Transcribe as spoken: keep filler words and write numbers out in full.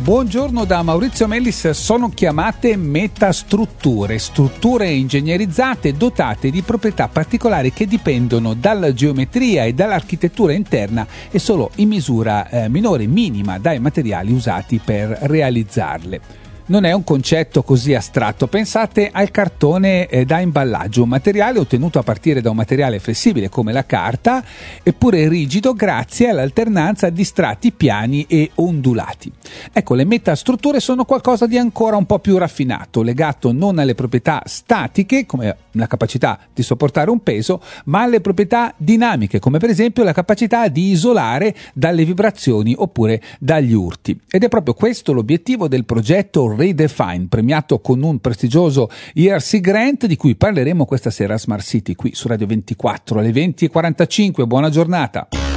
Buongiorno da Maurizio Mellis. Sono chiamate metastrutture, strutture ingegnerizzate dotate di proprietà particolari che dipendono dalla geometria e dall'architettura interna e solo in misura eh, minore, minima, dai materiali usati per realizzarle. Non è un concetto così astratto, pensate al cartone eh, da imballaggio, un materiale ottenuto a partire da un materiale flessibile come la carta, eppure rigido grazie all'alternanza di strati piani e ondulati. Ecco, le metastrutture sono qualcosa di ancora un po' più raffinato, legato non alle proprietà statiche, come la capacità di sopportare un peso, ma alle proprietà dinamiche, come per esempio la capacità di isolare dalle vibrazioni oppure dagli urti. Ed è proprio questo l'obiettivo del progetto Redefine, premiato con un prestigioso E R C Grant, di cui parleremo questa sera a Smart City qui su Radio ventiquattro alle venti e quarantacinque. Buona giornata.